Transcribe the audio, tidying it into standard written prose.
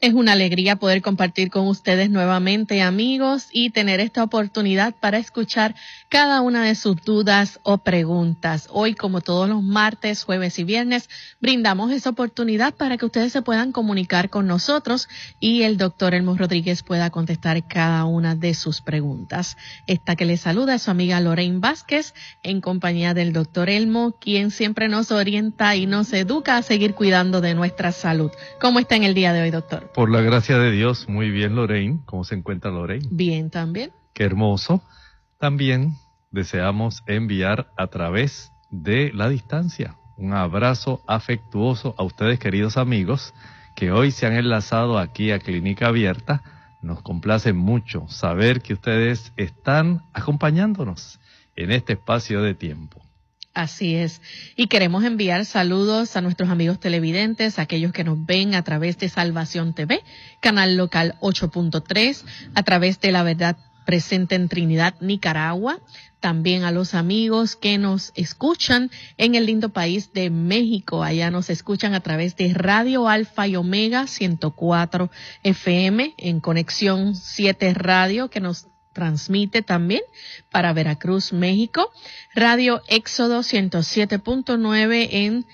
Es una alegría poder compartir con ustedes nuevamente, amigos, y tener esta oportunidad para escuchar cada una de sus dudas o preguntas. Hoy, como todos los martes, jueves y viernes, brindamos esa oportunidad para que ustedes se puedan comunicar con nosotros y el doctor Elmo Rodríguez pueda contestar cada una de sus preguntas. Esta que les saluda es su amiga Lorraine Vázquez, en compañía del doctor Elmo, quien siempre nos orienta y nos educa a seguir cuidando de nuestra salud. ¿Cómo está en el día de hoy, doctor? Por la gracia de Dios, muy bien, Lorraine. ¿Cómo se encuentra Lorraine? Bien, también. Qué hermoso. También deseamos enviar a través de la distancia un abrazo afectuoso a ustedes, queridos amigos, que hoy se han enlazado aquí a Clínica Abierta. Nos complace mucho saber que ustedes están acompañándonos en este espacio de tiempo. Así es. Y queremos enviar saludos a nuestros amigos televidentes, aquellos que nos ven a través de Salvación TV, canal local 8.3, a través de La Verdad Presente en Trinidad, Nicaragua. También a los amigos que nos escuchan en el lindo país de México. Allá nos escuchan a través de Radio Alfa y Omega 104 FM, en Conexión 7 Radio, que nos transmite también para Veracruz, México. Radio Éxodo 107.9 en